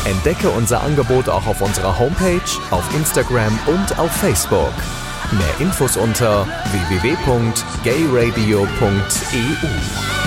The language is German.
Entdecke unser Angebot auch auf unserer Homepage, auf Instagram und auf Facebook. Mehr Infos unter www.gayradio.eu.